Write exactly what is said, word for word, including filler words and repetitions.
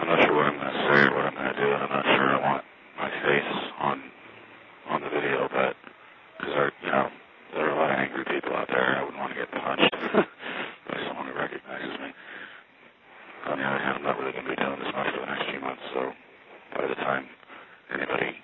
I'm not sure what I'm going to say or what I'm going to do, and I'm not sure I want my face on on the video, but because you know there are a lot of angry people out there, and I wouldn't want to get punched by someone who recognizes me. On the other hand, I'm not really going to be doing this much for the next few months, so by the time anybody